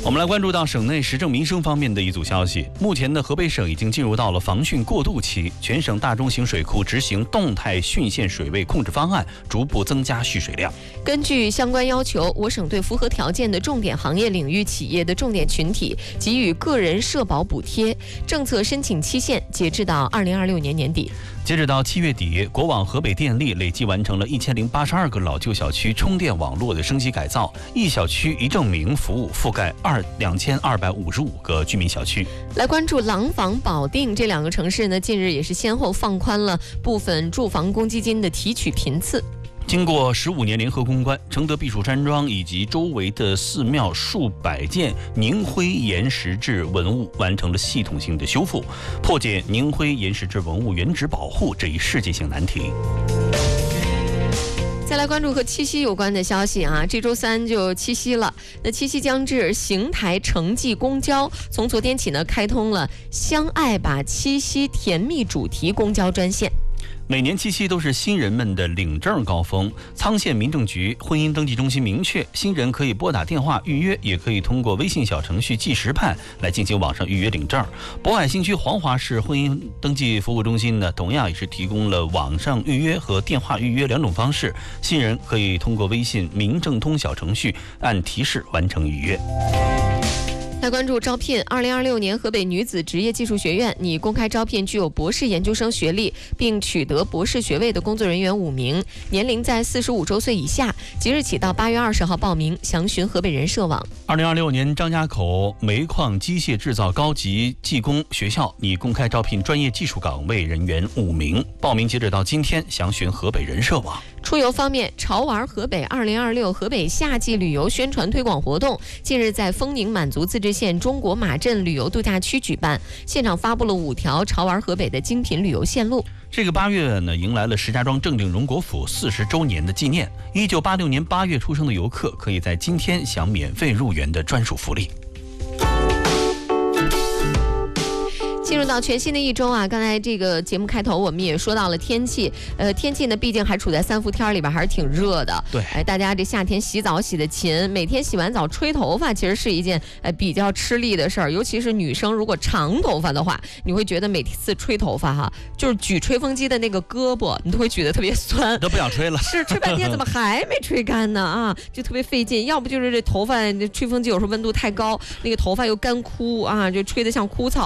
我们来关注到省内时政民生方面的一组消息。目前呢，河北省已经进入到了防汛过渡期，全省大中型水库执行动态汛限水位控制方案，逐步增加蓄水量。 根据相关要求，我省对符合条件的重点行业领域企业的重点群体给予个人社保补贴，政策申请期限截至到2026年年底。 截止到7月底，国网河北电力累计完成了1082个老旧小区充电网络的升级改造，一小区一证明服务覆盖2255个居民小区。 来关注廊坊、保定这两个城市呢，近日也是先后放宽了部分住房公积金的提取频次。 经过15年联合攻关，承德避暑山庄以及周围的寺庙数百件凝灰岩石质文物完成了系统性的修复，破解凝灰岩石质文物原址保护这一世界性难题。 再来关注和七夕有关的消息啊，这周3就七夕了。那七夕将至，邢台城际公交从昨天起呢，开通了相爱吧七夕甜蜜主题公交专线。 每年七夕都是新人们的领证高峰，沧县民政局婚姻登记中心明确，新人可以拨打电话预约，也可以通过微信小程序计时判来进行网上预约领证。渤海新区黄华市婚姻登记服务中心呢，同样也是提供了网上预约和电话预约两种方式，新人可以通过微信民政通小程序按提示完成预约。 来关注招聘，2026年河北女子职业技术学院拟公开招聘具有博士研究生学历并取得博士学位的工作人员5名，年龄在45周岁以下，即日起到8月20号报名，详询河北人社网。 2026年张家口煤矿机械制造高级技工学校拟公开招聘专业技术岗位人员5名，报名截止到今天，详询河北人社网。 出游方面，潮玩河北2026河北夏季旅游宣传推广活动近日在丰宁满族自治县中国马镇旅游度假区举办，现场发布了5条潮玩河北的精品旅游线路。 这个8月呢，迎来了石家庄正定荣国府40周年的纪念。1986年8月出生的游客可以在今天享免费入园的专属福利。进入到全新的一周啊，刚才这个节目开头我们也说到了天气，天气呢毕竟还处在3伏天里边，还是挺热的。对， 大家这夏天洗澡洗得勤，每天洗完澡吹头发，其实是一件比较吃力的事儿，尤其是女生如果长头发的话，你会觉得每次吹头发哈，就是举吹风机的那个胳膊，你都会举得特别酸， 都不想吹了。 是吹半天怎么还没吹干呢啊，就特别费劲。要不就是这头发吹风机有时候温度太高，那个头发又干枯啊，就吹得像枯草。